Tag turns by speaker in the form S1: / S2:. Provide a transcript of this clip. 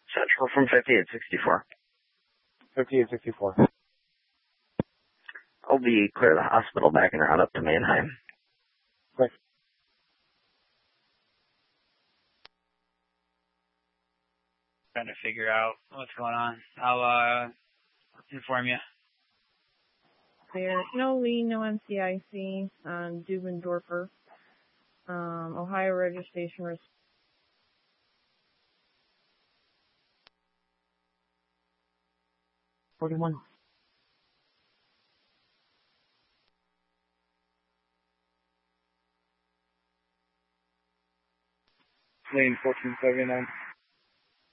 S1: Central from 5864.
S2: 5864.
S1: I'll be clear of the hospital back and round up to Mannheim.
S2: Right.
S3: Trying to figure out what's going on. I'll inform you.
S4: There's no lead, no NCIC on Dubendorfer. Ohio registration. 41.
S2: Lane 1479.